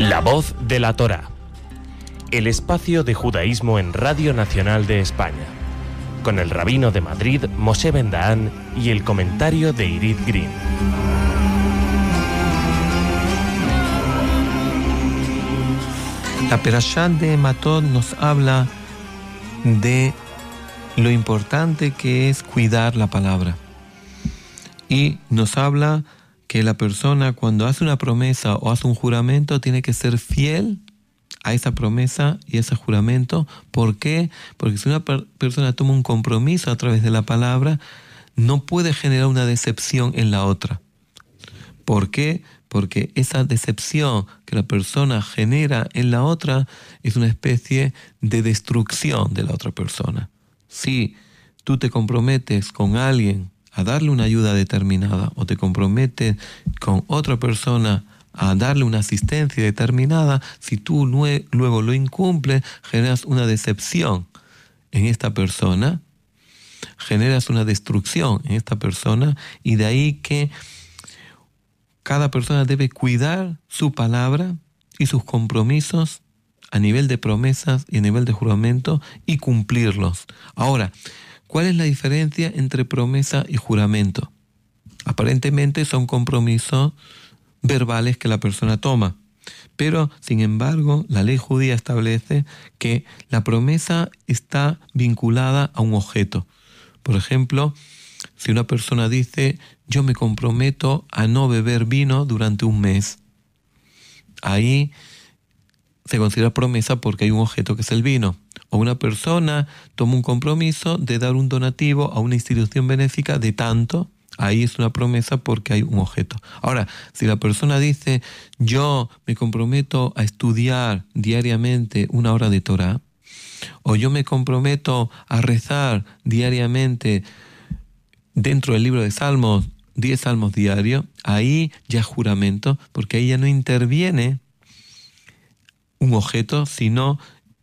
La voz de la Torá. El espacio de judaísmo en Radio Nacional de España. Con el rabino de Madrid, Moshe Ben Dahán, y el comentario de Irit Green. La Perashá de Matot nos habla de lo importante que es cuidar la palabra. Y nos habla que la persona, cuando hace una promesa o hace un juramento, tiene que ser fiel a esa promesa y ese juramento. ¿Por qué? Porque si una persona toma un compromiso a través de la palabra, no puede generar una decepción en la otra. ¿Por qué? Porque esa decepción que la persona genera en la otra es una especie de destrucción de la otra persona. Si tú te comprometes con alguien a darle una ayuda determinada o te comprometes con otra persona a darle una asistencia determinada, si tú luego lo incumples, generas una decepción en esta persona, generas una destrucción en esta persona, y de ahí que cada persona debe cuidar su palabra y sus compromisos a nivel de promesas y a nivel de juramento y cumplirlos. Ahora, ¿cuál es la diferencia entre promesa y juramento? Aparentemente son compromisos verbales que la persona toma, pero sin embargo la ley judía establece que la promesa está vinculada a un objeto. Por ejemplo, si una persona dice: yo me comprometo a no beber vino durante un mes, ahí se considera promesa porque hay un objeto que es el vino. O una persona toma un compromiso de dar un donativo a una institución benéfica de tanto, ahí es una promesa porque hay un objeto. Ahora, si la persona dice: yo me comprometo a estudiar diariamente 1 hora de Torah, o yo me comprometo a rezar diariamente dentro del libro de Salmos 10 salmos diarios, ahí ya es juramento, porque ahí ya no interviene un objeto, sino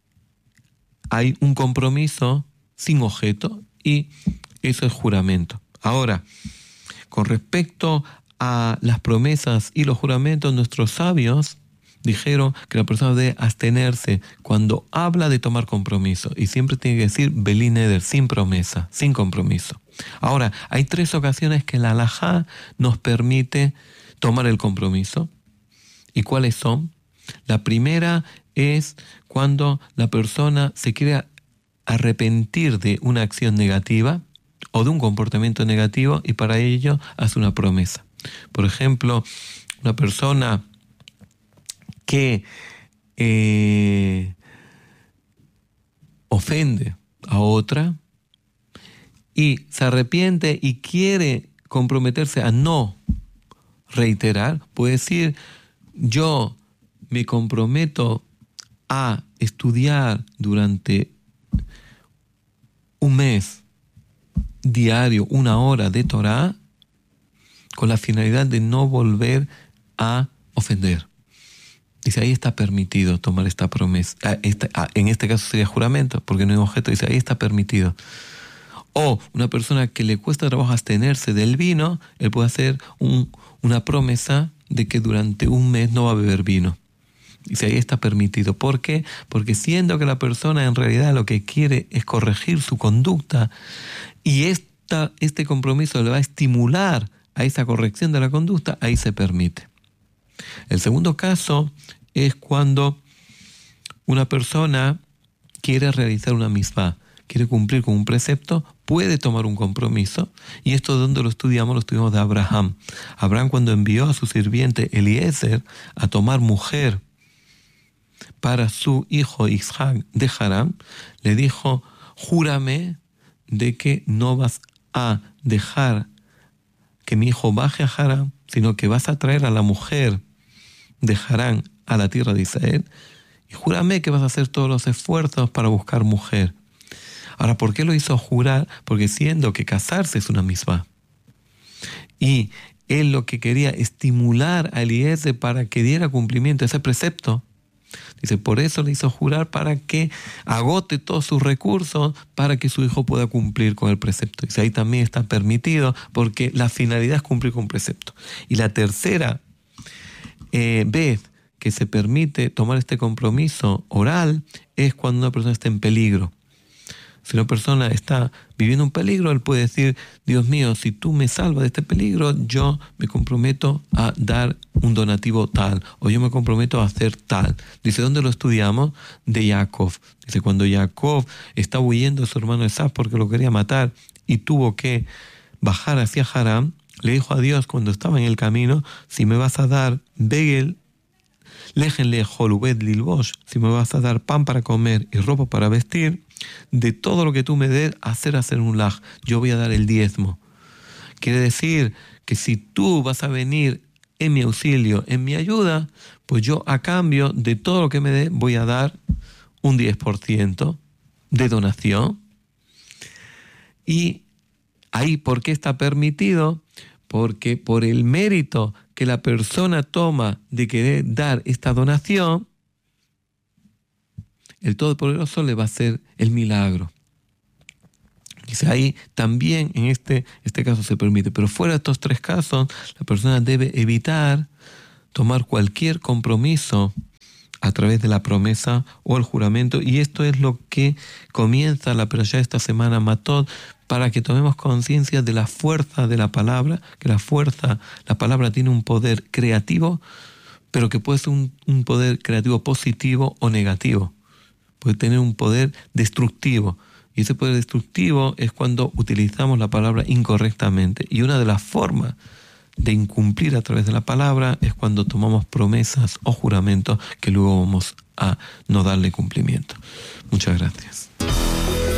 hay un compromiso sin objeto, y eso es juramento. Ahora, con respecto a las promesas y los juramentos, nuestros sabios dijeron que la persona debe abstenerse cuando habla de tomar compromiso, y siempre tiene que decir Beli Neder, sin promesa, sin compromiso. Ahora, hay 3 ocasiones que la halajá nos permite tomar el compromiso. ¿Y cuáles son? La primera es cuando la persona se quiere arrepentir de una acción negativa o de un comportamiento negativo, y para ello hace una promesa. Por ejemplo, una persona que ofende a otra y se arrepiente y quiere comprometerse a no reiterar, puede decir: yo me comprometo a estudiar durante un mes diario 1 hora de Torah con la finalidad de no volver a ofender. Dice, ahí está permitido tomar esta promesa. En este caso sería juramento, porque no hay objeto. Dice, ahí está permitido. O una persona que le cuesta trabajo abstenerse del vino, él puede hacer una promesa de que durante un mes no va a beber vino. Dice, ahí está permitido. ¿Por qué? Porque siendo que la persona en realidad lo que quiere es corregir su conducta, y este compromiso le va a estimular a esa corrección de la conducta, ahí se permite. El segundo caso es cuando una persona quiere realizar una misvá, quiere cumplir con un precepto, puede tomar un compromiso. Y esto, ¿de dónde lo estudiamos? Lo estudiamos de Abraham. Abraham, cuando envió a su sirviente Eliezer a tomar mujer para su hijo Isaac de Harán, le dijo: júrame de que no vas a dejar que mi hijo baje a Harán, sino que vas a traer a la mujer de Harán a la tierra de Israel, y júrame que vas a hacer todos los esfuerzos para buscar mujer. Ahora, ¿por qué lo hizo jurar? Porque siendo que casarse es una misvá, y él lo que quería estimular a Eliezer para que diera cumplimiento a ese precepto, dice, por eso le hizo jurar, para que agote todos sus recursos para que su hijo pueda cumplir con el precepto. Dice, ahí también está permitido, porque la finalidad es cumplir con un precepto. Y la tercera vez que se permite tomar este compromiso oral es cuando una persona está en peligro. Si una persona está viviendo un peligro, él puede decir, Dios mío, si tú me salvas de este peligro, yo me comprometo a dar un donativo tal, o yo me comprometo a hacer tal. Dice, ¿dónde lo estudiamos? De Jacob. Dice, cuando Jacob estaba huyendo de su hermano Esaf porque lo quería matar y tuvo que bajar hacia Harán, le dijo a Dios cuando estaba en el camino, si me vas a dar begel, lejenle holubed lilbosh, si me vas a dar pan para comer y ropa para vestir, de todo lo que tú me des, hacer un laj, yo voy a dar el diezmo. Quiere decir que si tú vas a venir en mi auxilio, en mi ayuda, pues yo a cambio de todo lo que me des voy a dar un 10% de donación. Y ahí, ¿por qué está permitido? Porque por el mérito que la persona toma de querer dar esta donación, el Todopoderoso le va a hacer el milagro. Dice, ahí también en este caso se permite. Pero fuera de estos tres casos, la persona debe evitar tomar cualquier compromiso a través de la promesa o el juramento. Y esto es lo que comienza la perashá esta semana, Matot, para que tomemos conciencia de la fuerza de la palabra, que la palabra tiene un poder creativo, pero que puede ser un poder creativo positivo o negativo. Puede tener un poder destructivo. Y ese poder destructivo es cuando utilizamos la palabra incorrectamente. Y una de las formas de incumplir a través de la palabra es cuando tomamos promesas o juramentos que luego vamos a no darle cumplimiento. Muchas gracias.